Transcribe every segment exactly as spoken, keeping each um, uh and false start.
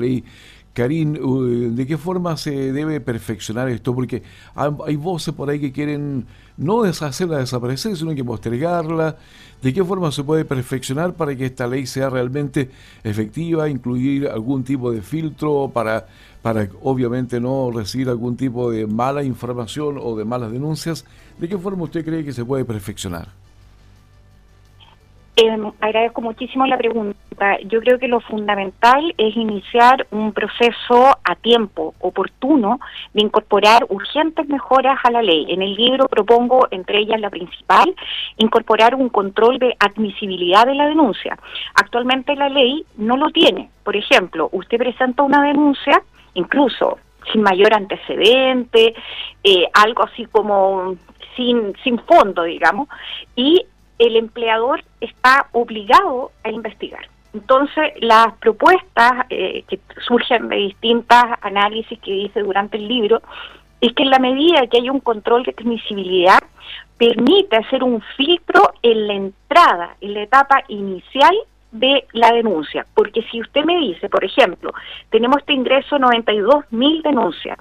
ley Karin. ¿De qué forma se debe perfeccionar esto? Porque hay voces por ahí que quieren no deshacerla, desaparecer, sino que postergarla. ¿De qué forma se puede perfeccionar para que esta ley sea realmente efectiva, incluir algún tipo de filtro para, para obviamente no recibir algún tipo de mala información o de malas denuncias? ¿De qué forma usted cree que se puede perfeccionar? Eh, agradezco muchísimo la pregunta. Yo creo que lo fundamental es iniciar un proceso a tiempo, oportuno, de incorporar urgentes mejoras a la ley. En el libro propongo, entre ellas la principal, incorporar un control de admisibilidad de la denuncia. Actualmente la ley no lo tiene. Por ejemplo, usted presenta una denuncia, incluso sin mayor antecedente, eh, algo así como sin, sin fondo, digamos, y el empleador está obligado a investigar. Entonces, las propuestas eh, que surgen de distintas análisis que hice durante el libro, es que en la medida que haya un control de admisibilidad, permite hacer un filtro en la entrada, en la etapa inicial de la denuncia. Porque si usted me dice, por ejemplo, tenemos este ingreso noventa y dos mil denuncias,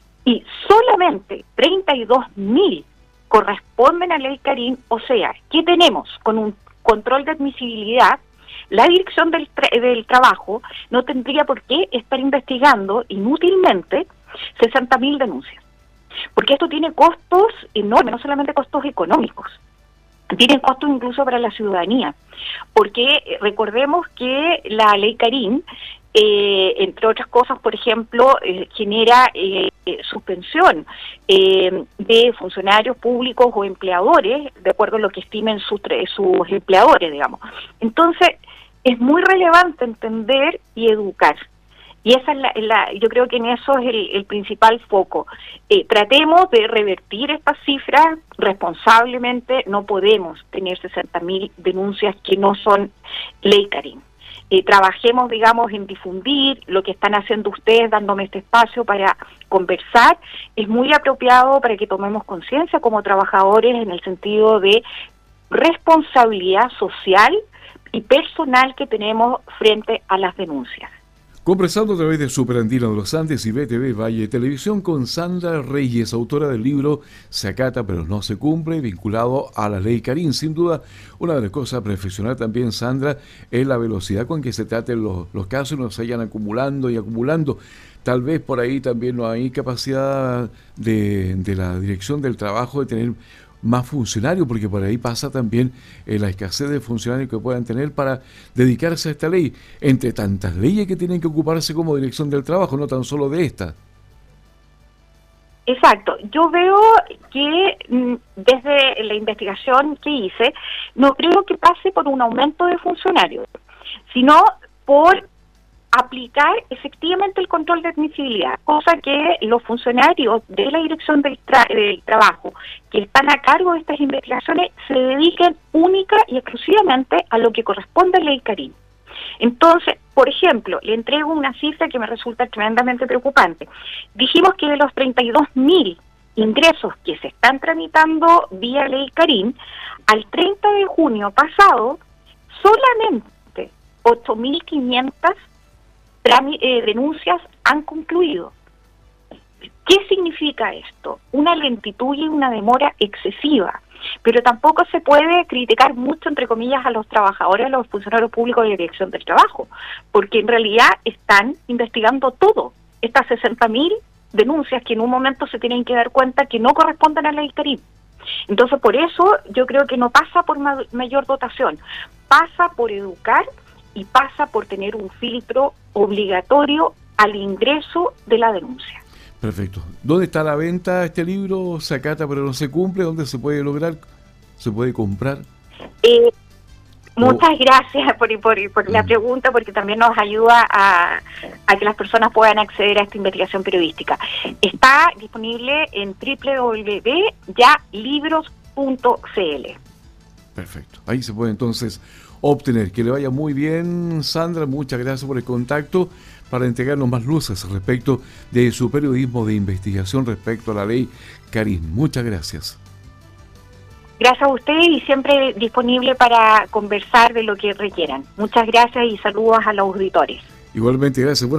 y solamente treinta y dos mil corresponden a la ley Karin, o sea, ¿qué tenemos? Con un control de admisibilidad, la Dirección del, tra del Trabajo no tendría por qué estar investigando inútilmente sesenta mil denuncias, porque esto tiene costos enormes, no solamente costos económicos, tienen costos incluso para la ciudadanía, porque recordemos que la ley Karin, eh, entre otras cosas, por ejemplo, eh, genera eh, suspensión eh, de funcionarios públicos o empleadores, de acuerdo a lo que estimen sus, sus empleadores, digamos. Entonces, es muy relevante entender y educar. Y esa es la, la, yo creo que en eso es el, el principal foco. Eh, tratemos de revertir estas cifras responsablemente. No podemos tener sesenta mil denuncias que no son ley Karin. Eh, trabajemos, digamos, en difundir lo que están haciendo ustedes, dándome este espacio para conversar. Es muy apropiado para que tomemos conciencia como trabajadores en el sentido de responsabilidad social y personal que tenemos frente a las denuncias. Conversando a través de Superandino de los Andes y B T V Valle Televisión con Sandra Reyes, autora del libro Se acata pero no se cumple, vinculado a la ley Karin. Sin duda, una de las cosas a perfeccionar también, Sandra, es la velocidad con que se traten los, los casos y no se vayan acumulando y acumulando. Tal vez por ahí también no hay capacidad de, de la Dirección del Trabajo de tener más funcionarios, porque por ahí pasa también eh, la escasez de funcionarios que puedan tener para dedicarse a esta ley, entre tantas leyes que tienen que ocuparse como Dirección del Trabajo, no tan solo de esta. Exacto. Yo veo que mm, desde la investigación que hice, no creo que pase por un aumento de funcionarios, sino por aplicar efectivamente el control de admisibilidad, cosa que los funcionarios de la Dirección del, tra del Trabajo que están a cargo de estas investigaciones se dediquen única y exclusivamente a lo que corresponde a la ley Karin. Entonces, por ejemplo, le entrego una cifra que me resulta tremendamente preocupante. Dijimos que de los treinta y dos mil ingresos que se están tramitando vía ley Karin, al treinta de junio pasado, solamente ocho mil quinientas Eh, denuncias han concluido. ¿Qué significa esto? Una lentitud y una demora excesiva, pero tampoco se puede criticar mucho, entre comillas, a los trabajadores, a los funcionarios públicos de la Dirección del Trabajo, porque en realidad están investigando todo, estas sesenta mil denuncias que en un momento se tienen que dar cuenta que no corresponden a la ley Karin. Entonces, por eso yo creo que no pasa por ma mayor dotación, pasa por educar y pasa por tener un filtro obligatorio al ingreso de la denuncia. Perfecto. ¿Dónde está la venta este libro? Se acata pero no se cumple. ¿Dónde se puede lograr? ¿Se puede comprar? Eh, muchas oh. gracias por, por, por la pregunta, porque también nos ayuda a, a que las personas puedan acceder a esta investigación periodística. Está disponible en doble u doble u doble u punto ya libros punto c l. Perfecto. Ahí se puede entonces obtener. Que le vaya muy bien, Sandra. Muchas gracias por el contacto para entregarnos más luces respecto de su periodismo de investigación respecto a la ley Karin. Muchas gracias. Gracias a usted y siempre disponible para conversar de lo que requieran. Muchas gracias y saludos a los auditores. Igualmente, gracias.